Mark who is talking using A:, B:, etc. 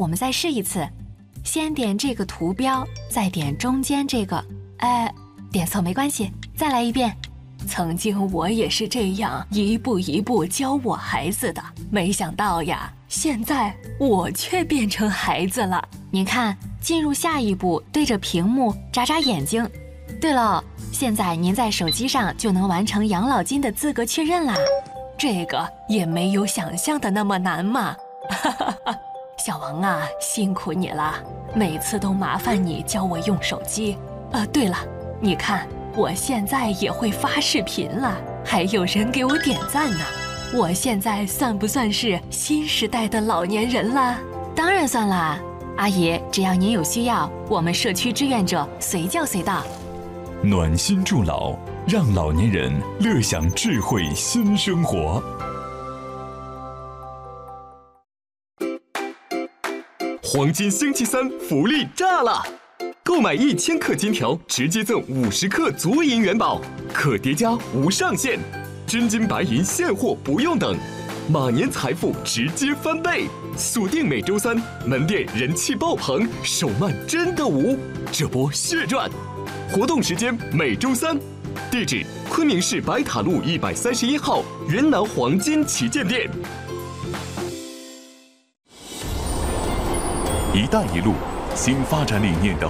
A: 我们再试一次，先点这个图标，再点中间这个。点错没关系，再来一遍。曾经我也是这样一步一步教我孩子的，没想到呀，现在我却变成孩子了。您看，进入下一步，对着屏幕眨眨眼睛。对了，现在您在手机上就能完成养老金的资格确认啦。这个也没有想象的那么难嘛。小王啊，辛苦你了，每次都麻烦你教我用手机。对了，你看我现在也会发视频了，还有人给我点赞呢。我现在算不算是新时代的老年人了？当然算啦，阿姨，只要您有需要，我们社区志愿者随叫随到。
B: 暖心助老，让老年人乐享智慧新生活。
C: 黄金星期三福利炸了！购买1000克金条，直接赠50克足银元宝，可叠加无上限，真金白银现货不用等，马年财富直接翻倍。锁定每周三，门店人气爆棚，手慢真的无，这波血赚！活动时间每周三，地址昆明市白塔路131号云南黄金旗舰店。
B: 一带一路新发展理念的